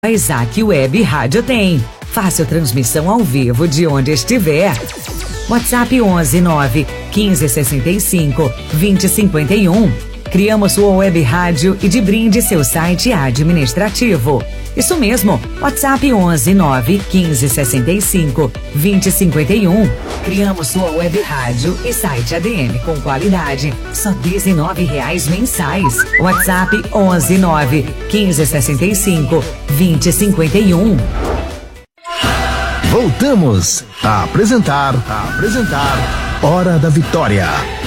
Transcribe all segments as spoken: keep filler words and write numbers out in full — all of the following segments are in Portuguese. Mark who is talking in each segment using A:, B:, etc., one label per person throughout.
A: A Isaac Web Rádio tem. Fácil transmissão ao vivo de onde estiver. WhatsApp onze nove quinze sessenta e cinco vinte cinquenta e um. Criamos sua web rádio e de brinde seu site administrativo. Isso mesmo, WhatsApp onze nove quinze sessenta e cinco vinte cinquenta e um. Criamos sua web rádio e site A D M com qualidade, só dezenove reais mensais. WhatsApp onze nove quinze sessenta e cinco vinte cinquenta e um.
B: Voltamos a apresentar, a apresentar Hora da Vitória.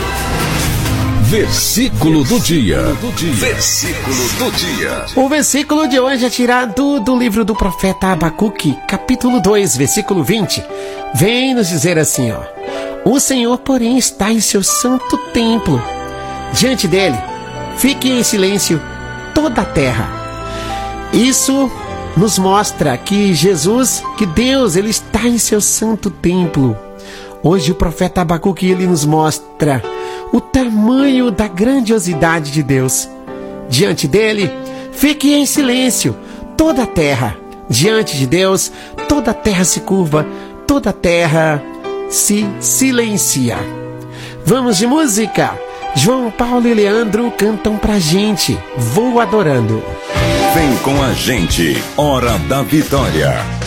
C: Versículo do dia. Versículo do dia.
D: O versículo de hoje é tirado do livro do profeta Abacuque, capítulo dois, versículo vinte. Vem nos dizer assim, ó: o Senhor, porém, está em seu santo templo. Diante dele, fique em silêncio toda a terra. Isso nos mostra que Jesus, que Deus, ele está em seu santo templo. Hoje o profeta Abacuque, ele nos mostra o tamanho da grandiosidade de Deus. Diante dele, fique em silêncio toda a terra. Diante de Deus, toda a terra se curva, toda a terra se silencia. Vamos de música. João Paulo e Leandro cantam pra gente Vou Adorando.
C: Vem com a gente, Hora da Vitória.